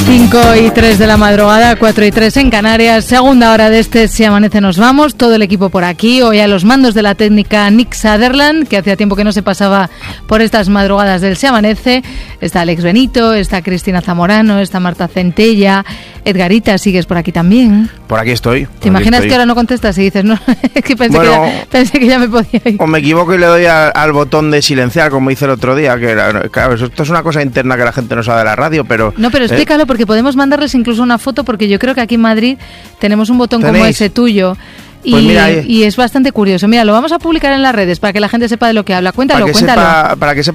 5:03 de la madrugada, 4:03 en Canarias, segunda hora de este Si Amanece Nos Vamos, todo el equipo por aquí, hoy a los mandos de la técnica Nick Sutherland, que hacía tiempo que no se pasaba por estas madrugadas del Si Amanece, está Alex Benito, está Cristina Zamorano, está Marta Centella, Edgarita, sigues por aquí también. Por aquí estoy. ¿Te imaginas que ahora no contestas y dices, no, es que pensé que ya me podía ir? O me equivoco y le doy al botón de silenciar, como hice el otro día, que claro, esto es una cosa interna que la gente no sabe de la radio, pero... No, pero explícalo, porque podemos mandarles incluso una foto, porque yo creo que aquí en Madrid tenemos un botón como ese tuyo. Pues mira, y es bastante curioso. Mira, lo vamos a publicar en las redes para que la gente sepa de lo que habla. Cuéntalo. Para que